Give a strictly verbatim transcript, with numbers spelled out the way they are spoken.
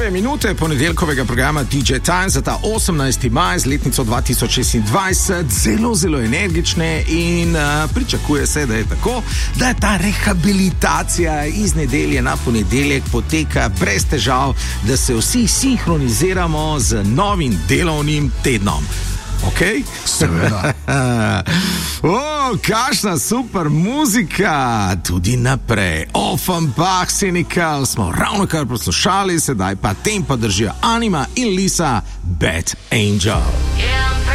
Štiri minute ponedeljkovega programa D J Time za ta osemnajsti maj z letnico dva tisoč šestindvajset, zelo, zelo energične in uh, pričakuje se, da je tako, da ta rehabilitacija iz nedelje na ponedeljek poteka brez težav, da se vsi sinhroniziramo z novim delovnim tednom. Ok? Seveda. O, kakšna super muzika, tudi naprej. Offenbach Cynical smo ravno kar poslušali, sedaj pa tempo držijo Anima in Lisa, Bad Angel. Yeah.